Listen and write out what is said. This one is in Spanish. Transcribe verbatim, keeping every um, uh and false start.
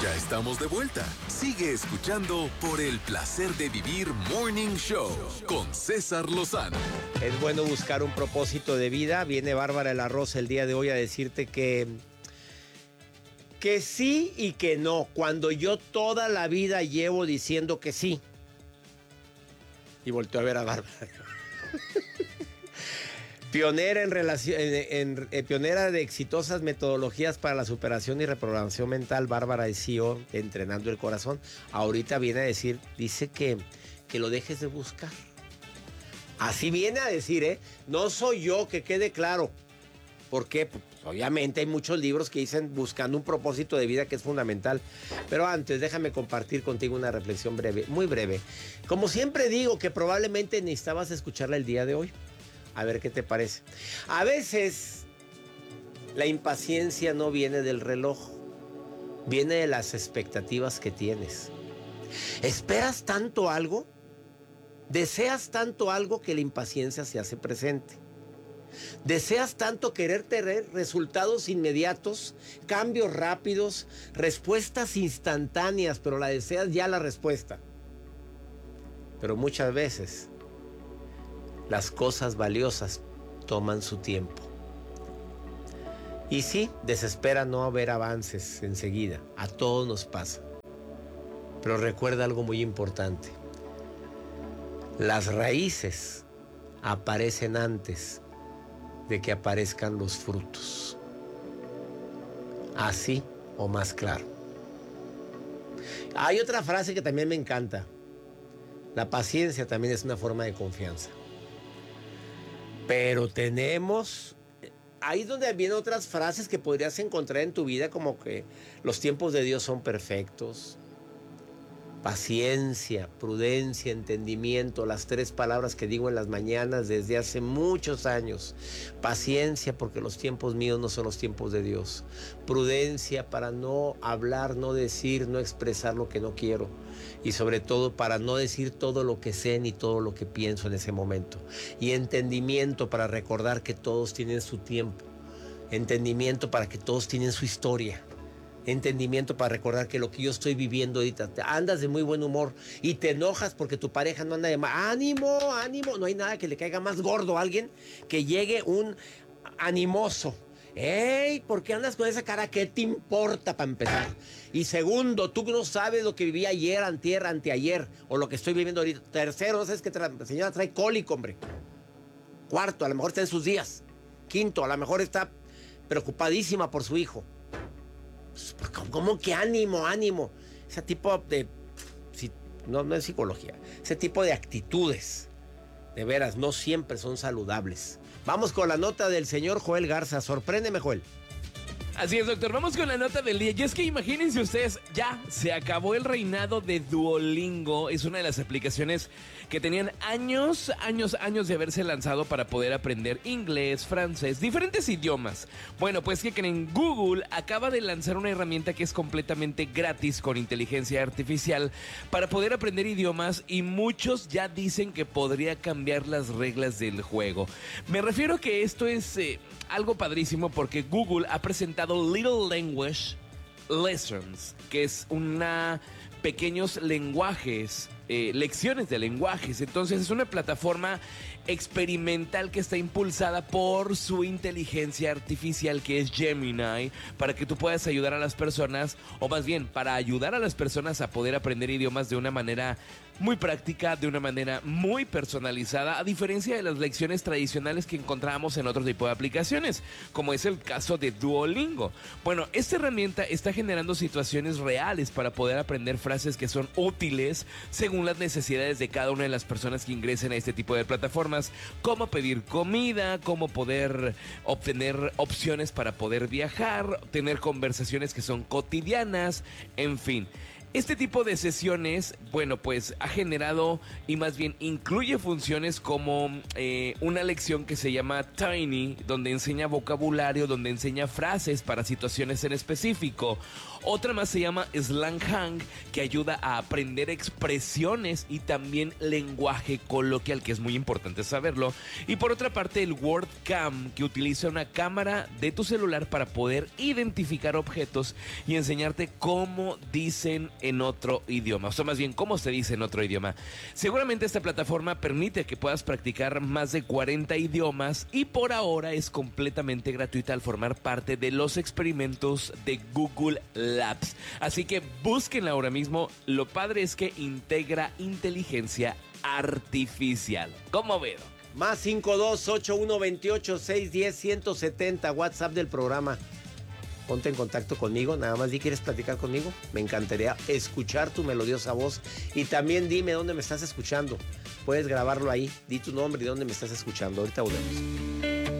Ya estamos de vuelta. Sigue escuchando por el placer de vivir Morning Show con César Lozano. Es bueno buscar un propósito de vida. Viene Bárbara de la Rosa el día de hoy a decirte que, que sí y que no. Cuando yo toda la vida llevo diciendo que sí. Y volteó a ver a Bárbara. Pionera en relación, en, en, en, pionera de exitosas metodologías para la superación y reprogramación mental, Bárbara es C E O de Entrenando el Corazón. Ahorita viene a decir, dice que, que lo dejes de buscar. Así viene a decir, ¿eh? No soy yo, que quede claro. ¿Por qué? Pues obviamente hay muchos libros que dicen buscando un propósito de vida que es fundamental. Pero antes, déjame compartir contigo una reflexión breve, muy breve. Como siempre digo, que probablemente necesitabas escucharla el día de hoy. A ver qué te parece. A veces la impaciencia no viene del reloj, viene de las expectativas que tienes. ¿Esperas tanto algo? ¿Deseas tanto algo que la impaciencia se hace presente? ¿Deseas tanto querer tener resultados inmediatos, cambios rápidos, respuestas instantáneas, pero la deseas ya la respuesta? Pero muchas veces las cosas valiosas toman su tiempo. Y sí, desespera no haber avances enseguida. A todos nos pasa. Pero recuerda algo muy importante. Las raíces aparecen antes de que aparezcan los frutos. Así o más claro. Hay otra frase que también me encanta. La paciencia también es una forma de confianza. Pero tenemos, ahí es donde vienen otras frases que podrías encontrar en tu vida, como que los tiempos de Dios son perfectos. Paciencia, prudencia, entendimiento, las tres palabras que digo en las mañanas desde hace muchos años. Paciencia porque los tiempos míos no son los tiempos de Dios. Prudencia para no hablar, no decir, no expresar lo que no quiero. Y sobre todo para no decir todo lo que sé ni todo lo que pienso en ese momento. Y entendimiento para recordar que todos tienen su tiempo. Entendimiento para que todos tienen su historia. Entendimiento para recordar que lo que yo estoy viviendo ahorita, andas de muy buen humor y te enojas porque tu pareja no anda de mal. ¡Ánimo, ánimo! No hay nada que le caiga más gordo a alguien que llegue un animoso. ¡Ey! ¿Por qué andas con esa cara? ¿Qué te importa para empezar? Y segundo, tú no sabes lo que viví ayer, antier, anteayer, o lo que estoy viviendo ahorita. Tercero, no sabes que tra- la señora trae cólico, hombre. Cuarto, a lo mejor está en sus días. Quinto, a lo mejor está preocupadísima por su hijo. ¿Cómo que ánimo, ánimo? Ese tipo de... No, no es psicología. Ese tipo de actitudes, de veras, no siempre son saludables. Vamos con la nota del señor Joel Garza. Sorpréndeme, Joel. Así es, doctor. Vamos con la nota del día. Y es que imagínense ustedes, ya se acabó el reinado de Duolingo. Es una de las aplicaciones que tenían años, años, años de haberse lanzado para poder aprender inglés, francés, diferentes idiomas. Bueno, pues que creen, Google acaba de lanzar una herramienta que es completamente gratis con inteligencia artificial para poder aprender idiomas, y muchos ya dicen que podría cambiar las reglas del juego. Me refiero que esto es eh, algo padrísimo porque Google ha presentado Little Language Lessons, que es una pequeños lenguajes, eh, lecciones de lenguajes. Entonces es una plataforma experimental que está impulsada por su inteligencia artificial, que es Gemini, para que tú puedas ayudar a las personas, o más bien para ayudar a las personas a poder aprender idiomas de una manera muy práctica, de una manera muy personalizada, a diferencia de las lecciones tradicionales que encontramos en otro tipo de aplicaciones, como es el caso de Duolingo. Bueno, esta herramienta está generando situaciones reales para poder aprender frases que son útiles según las necesidades de cada una de las personas que ingresen a este tipo de plataformas, cómo pedir comida, cómo poder obtener opciones para poder viajar, tener conversaciones que son cotidianas, en fin. Este tipo de sesiones, bueno, pues ha generado y más bien incluye funciones como eh, una lección que se llama Tiny, donde enseña vocabulario, donde enseña frases para situaciones en específico. Otra más se llama Slanghang, que ayuda a aprender expresiones y también lenguaje coloquial, que es muy importante saberlo. Y por otra parte, el WordCam, que utiliza una cámara de tu celular para poder identificar objetos y enseñarte cómo dicen en otro idioma, o sea, más bien cómo se dice en otro idioma. Seguramente esta plataforma permite que puedas practicar más de cuarenta idiomas y por ahora es completamente gratuita al formar parte de los experimentos de Google Labs. Así que búsquenla ahora mismo. Lo padre es que integra inteligencia artificial. ¿Cómo ven? Más cinco dos ocho uno dos ocho seis uno cero uno siete cero, WhatsApp del programa. Ponte en contacto conmigo, nada más di, ¿quieres platicar conmigo? Me encantaría escuchar tu melodiosa voz y también dime dónde me estás escuchando. Puedes grabarlo ahí, di tu nombre y dónde me estás escuchando. Ahorita volvemos.